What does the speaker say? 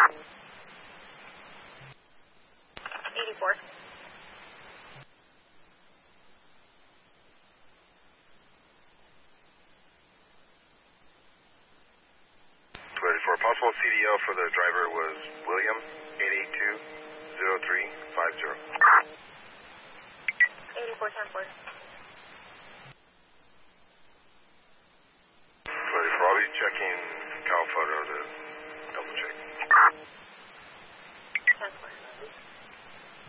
84. 284. Possible CDL for the driver was